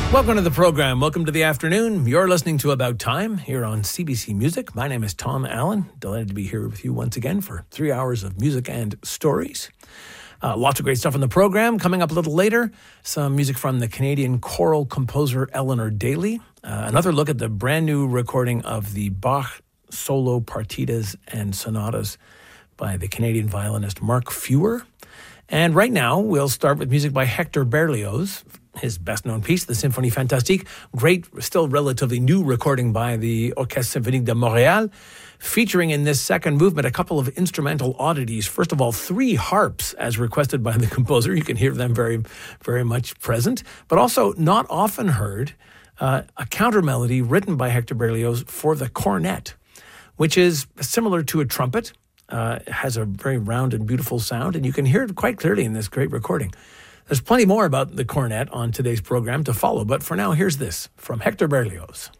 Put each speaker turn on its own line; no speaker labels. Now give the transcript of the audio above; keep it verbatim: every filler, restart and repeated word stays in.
Welcome to the program. Welcome to the afternoon. You're listening to About Time here on C B C Music. My name is Tom Allen. Delighted to be here with you once again for three hours of music and stories. Uh, lots of great stuff on the program. Coming up a little later, some music from the Canadian choral composer Eleanor Daly. Uh, another look at the brand new recording of the Bach solo partitas and sonatas by the Canadian violinist Mark Feuer. And right now, we'll start with music by Hector Berlioz. His best-known piece, the Symphonie Fantastique, great, still relatively new recording by the Orchestre Symphonique de Montréal, featuring in this second movement a couple of instrumental oddities. First of all, three harps, as requested by the composer. You can hear them very, very much present, but also not often heard, uh, a counter melody written by Hector Berlioz for the cornet, which is similar to a trumpet. Uh, it has a very round and beautiful sound, and you can hear it quite clearly in this great recording. There's plenty more about the cornet on today's program to follow, but for now, here's this from Hector Berlioz.